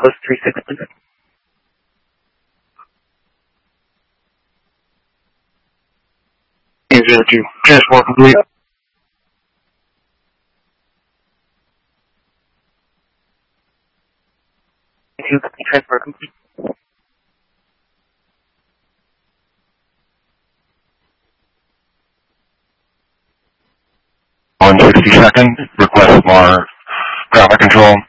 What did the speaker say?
Coast 360. Zero two. Transport complete. Transport complete. On 60 seconds, request more traffic control.